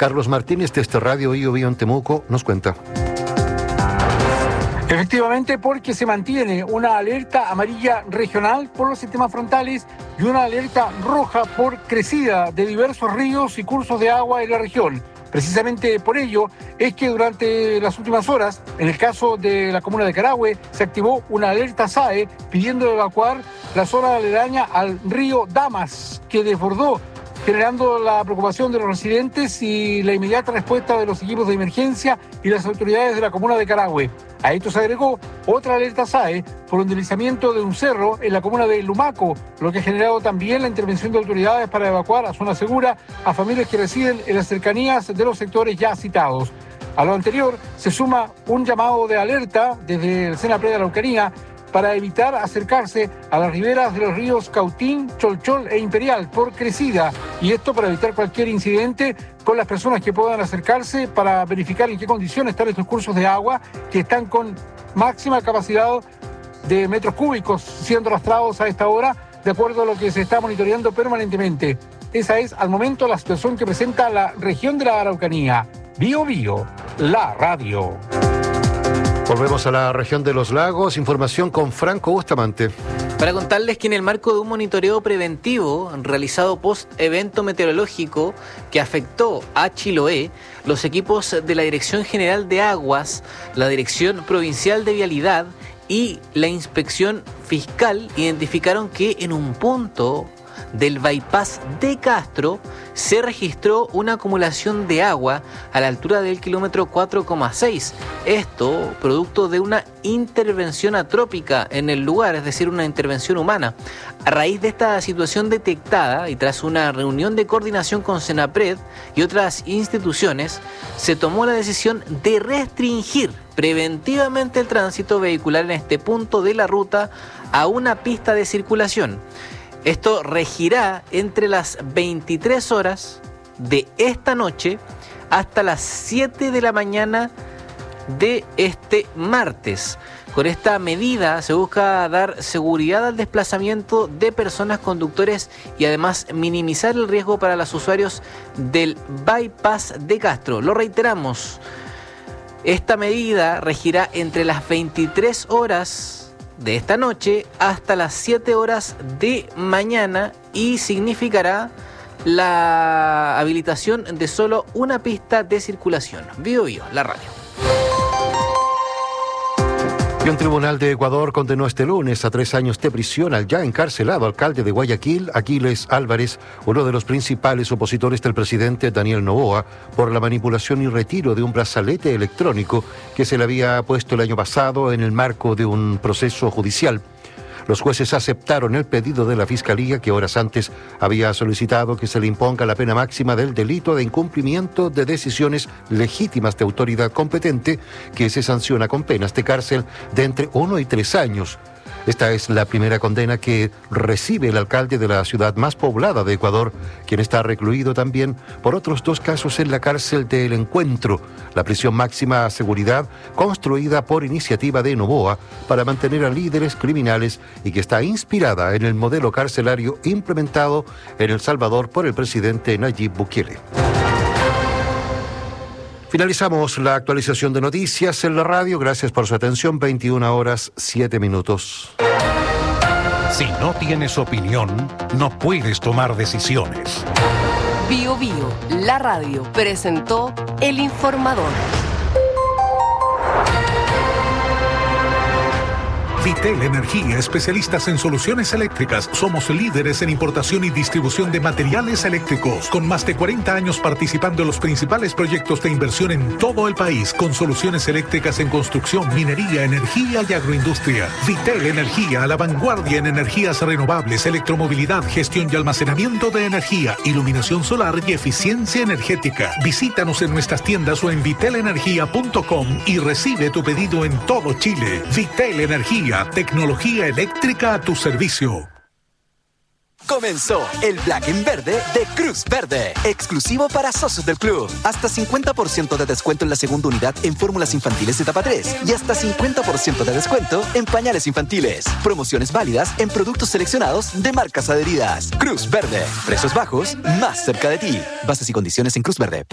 Carlos Martínez, desde Radio Bio Bio en Temuco, nos cuenta. Efectivamente, porque se mantiene una alerta amarilla regional por los sistemas frontales y una alerta roja por crecida de diversos ríos y cursos de agua en la región. Precisamente por ello es que durante las últimas horas, en el caso de la comuna de Carahue, se activó una alerta SAE pidiendo evacuar la zona aledaña al río Damas, que desbordó, generando la preocupación de los residentes y la inmediata respuesta de los equipos de emergencia y las autoridades de la comuna de Carahue. A esto se agregó otra alerta SAE por un deslizamiento de un cerro en la comuna de Lumaco, lo que ha generado también la intervención de autoridades para evacuar a zona segura a familias que residen en las cercanías de los sectores ya citados. A lo anterior se suma un llamado de alerta desde el Senapred de la Araucanía para evitar acercarse a las riberas de los ríos Cautín, Cholchol e Imperial por crecida, y esto para evitar cualquier incidente con las personas que puedan acercarse para verificar en qué condiciones están estos cursos de agua que están con máxima capacidad de metros cúbicos siendo arrastrados a esta hora, de acuerdo a lo que se está monitoreando permanentemente. Esa es al momento la situación que presenta la región de la Araucanía. Bio Bio, la radio. Volvemos a la región de los lagos. Información con Franco Bustamante. Para contarles que en el marco de un monitoreo preventivo realizado post-evento meteorológico que afectó a Chiloé, los equipos de la Dirección General de Aguas, la Dirección Provincial de Vialidad y la Inspección Fiscal identificaron que en un punto del bypass de Castro se registró una acumulación de agua a la altura del kilómetro 4,6. Esto producto de una intervención atrópica en el lugar, es decir, una intervención humana. A raíz de esta situación detectada y tras una reunión de coordinación con Senapred y otras instituciones, se tomó la decisión de restringir preventivamente el tránsito vehicular en este punto de la ruta a una pista de circulación. Esto regirá entre las 23 horas de esta noche hasta las 7 de la mañana de este martes. Con esta medida se busca dar seguridad al desplazamiento de personas, conductores y además minimizar el riesgo para los usuarios del bypass de Castro. Lo reiteramos, esta medida regirá entre las 23 horas de esta noche hasta las 7 horas de mañana y significará la habilitación de solo una pista de circulación. Bio Bio, la radio. Y un tribunal de Ecuador condenó este lunes a 3 años de prisión al ya encarcelado alcalde de Guayaquil, Aquiles Álvarez, uno de los principales opositores del presidente Daniel Noboa, por la manipulación y retiro de un brazalete electrónico que se le había puesto el año pasado en el marco de un proceso judicial. Los jueces aceptaron el pedido de la Fiscalía, que horas antes había solicitado que se le imponga la pena máxima del delito de incumplimiento de decisiones legítimas de autoridad competente, que se sanciona con penas de cárcel de entre 1 y 3 años. Esta es la primera condena que recibe el alcalde de la ciudad más poblada de Ecuador, quien está recluido también por otros 2 casos en la cárcel del Encuentro, la prisión máxima a seguridad construida por iniciativa de Noboa para mantener a líderes criminales y que está inspirada en el modelo carcelario implementado en El Salvador por el presidente Nayib Bukele. Finalizamos la actualización de noticias en la radio. Gracias por su atención. 21 horas 7 minutos. Si no tienes opinión, no puedes tomar decisiones. Bio Bio, la radio, presentó El Informador. Vitel Energía, especialistas en soluciones eléctricas. Somos líderes en importación y distribución de materiales eléctricos, con más de 40 años participando en los principales proyectos de inversión en todo el país, con soluciones eléctricas en construcción, minería, energía y agroindustria. Vitel Energía, a la vanguardia en energías renovables, electromovilidad, gestión y almacenamiento de energía, iluminación solar y eficiencia energética. Visítanos en nuestras tiendas o en vitelenergia.com y recibe tu pedido en todo Chile. Vitel Energía, tecnología eléctrica a tu servicio. Comenzó el Black en Verde de Cruz Verde, exclusivo para socios del club. Hasta 50% de descuento en la segunda unidad en fórmulas infantiles de etapa 3 y hasta 50% de descuento en pañales infantiles. Promociones válidas en productos seleccionados de marcas adheridas. Cruz Verde, precios bajos, más cerca de ti. Bases y condiciones en Cruz Verde.